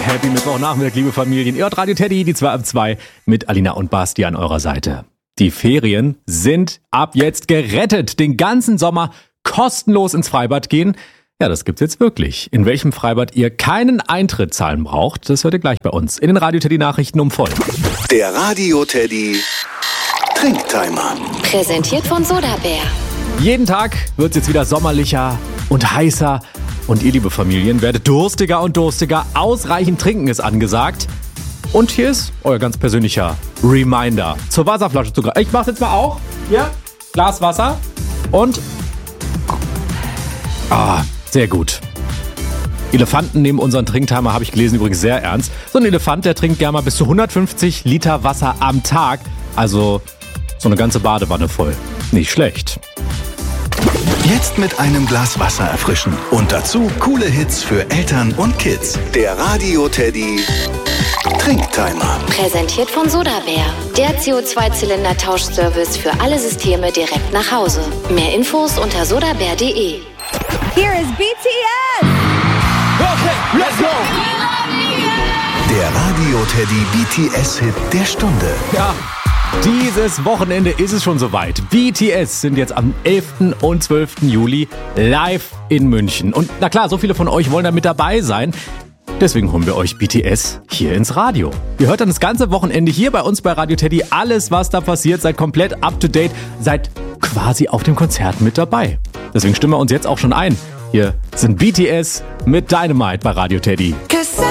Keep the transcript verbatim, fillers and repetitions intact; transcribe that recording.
Happy Mittwochnachmittag, liebe Familien. Ihr hört Radio Teddy, die zwei ab zwei mit Alina und Basti an eurer Seite. Die Ferien sind ab jetzt gerettet. Den ganzen Sommer kostenlos ins Freibad gehen. Ja, das gibt's jetzt wirklich. In welchem Freibad ihr keinen Eintritt zahlen braucht, das hört ihr gleich bei uns in den Radio Teddy Nachrichten um voll. Der Radio Teddy Trinktimer. Präsentiert von Sodabär. Jeden Tag wird's jetzt wieder sommerlicher und heißer. Und ihr, liebe Familien, werdet durstiger und durstiger. Ausreichend trinken ist angesagt. Und hier ist euer ganz persönlicher Reminder zur Wasserflasche zu greifen. Ich mach's jetzt mal auch. Hier, Glas Wasser. Und... Ah, sehr gut. Elefanten nehmen unseren Trinktimer, habe ich gelesen, übrigens sehr ernst. So ein Elefant, der trinkt gerne mal bis zu hundertfünfzig Liter Wasser am Tag. Also so eine ganze Badewanne voll. Nicht schlecht. Jetzt mit einem Glas Wasser erfrischen. Und dazu coole Hits für Eltern und Kids. Der Radio Teddy Trinktimer. Präsentiert von Sodabär. Der C O zwei Zylinder Tauschservice für alle Systeme direkt nach Hause. Mehr Infos unter sodabär punkt de. Here is B T S. Okay, let's go! Der Radio Teddy B T S-Hit der Stunde. Ja, dieses Wochenende ist es schon soweit. B T S sind jetzt am elften und zwölften Juli live in München. Und na klar, so viele von euch wollen da mit dabei sein. Deswegen holen wir euch B T S hier ins Radio. Ihr hört dann das ganze Wochenende hier bei uns bei Radio Teddy alles, was da passiert. Seid komplett up to date. Seid quasi auf dem Konzert mit dabei. Deswegen stimmen wir uns jetzt auch schon ein. Hier sind B T S mit Dynamite bei Radio Teddy.